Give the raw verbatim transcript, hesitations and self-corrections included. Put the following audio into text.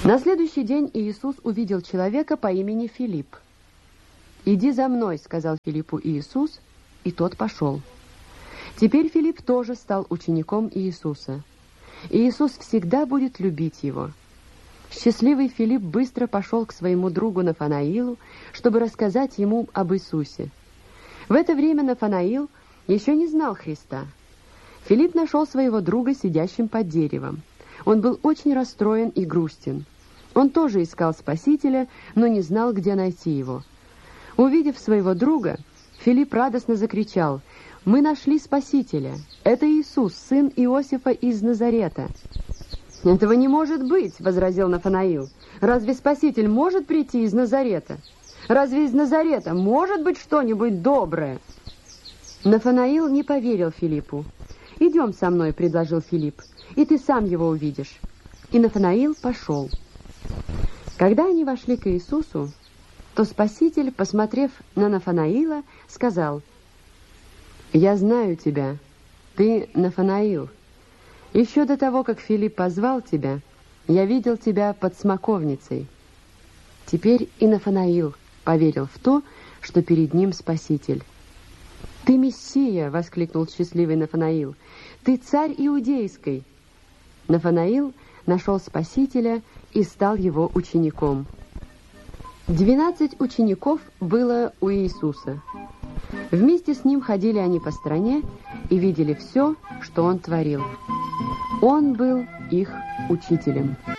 На следующий день Иисус увидел человека по имени Филипп. «Иди за мной», — сказал Филиппу Иисус, и тот пошел. Теперь Филипп тоже стал учеником Иисуса. Иисус всегда будет любить его. Счастливый Филипп быстро пошел к своему другу Нафанаилу, чтобы рассказать ему об Иисусе. В это время Нафанаил еще не знал Христа. Филипп нашел своего друга сидящим под деревом. Он был очень расстроен и грустен. Он тоже искал Спасителя, но не знал, где найти его. Увидев своего друга, Филипп радостно закричал: «Мы нашли Спасителя! Это Иисус, сын Иосифа из Назарета!» «Этого не может быть!» — возразил Нафанаил. «Разве Спаситель может прийти из Назарета? Разве из Назарета может быть что-нибудь доброе?» Нафанаил не поверил Филиппу. «Идем со мной», — предложил Филипп, — «и ты сам его увидишь». И Нафанаил пошел. Когда они вошли к Иисусу, то Спаситель, посмотрев на Нафанаила, сказал: «Я знаю тебя, ты Нафанаил. Еще до того, как Филипп позвал тебя, я видел тебя под смоковницей». Теперь и Нафанаил поверил в то, что перед ним Спаситель. «Ты Мессия!» — воскликнул счастливый Нафанаил. «Ты царь иудейский!» Нафанаил нашел Спасителя и стал его учеником. Двенадцать учеников было у Иисуса. Вместе с ним ходили они по стране и видели все, что он творил. Он был их учителем.